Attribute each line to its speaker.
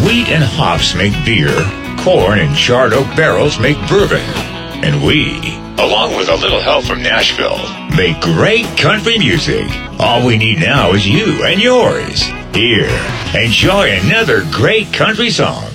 Speaker 1: Wheat and hops make beer, corn and charred oak barrels make bourbon. And we, along with a little help from Nashville, make great country music. All we need now is you and yours. Here, enjoy another great country song.